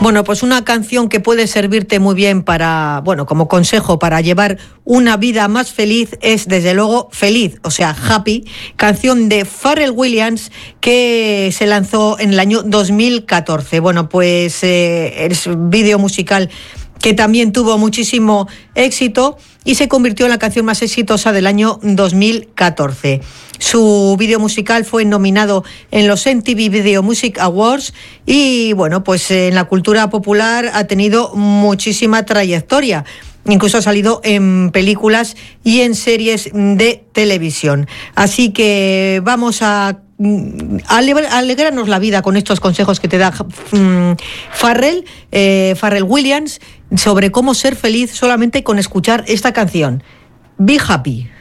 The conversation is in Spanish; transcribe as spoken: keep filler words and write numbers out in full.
Bueno, pues una canción que puede servirte muy bien para, bueno, como consejo para llevar una vida más feliz es, desde luego, Feliz, o sea, Happy, canción de Pharrell Williams que se lanzó en el año dos mil catorce. Bueno, pues eh, es un vídeo musical que también tuvo muchísimo éxito y se convirtió en la canción más exitosa del año dos mil catorce. Su vídeo musical fue nominado en los M T V Video Music Awards y, bueno, pues en la cultura popular ha tenido muchísima trayectoria. Incluso ha salido en películas y en series de televisión. Así que vamos a alegrarnos la vida con estos consejos que te da um, Pharrell, eh, Pharrell Williams, sobre cómo ser feliz solamente con escuchar esta canción. Be Happy.